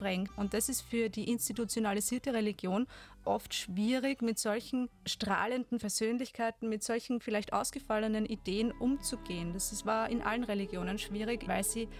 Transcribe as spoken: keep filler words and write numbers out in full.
sprengt. Und das ist für die institutionalisierte Religion oft schwierig, mit solchen strahlenden Persönlichkeiten, mit solchen vielleicht ausgefallenen Ideen umzugehen. Das ist, war in allen Religionen schwierig, weil sie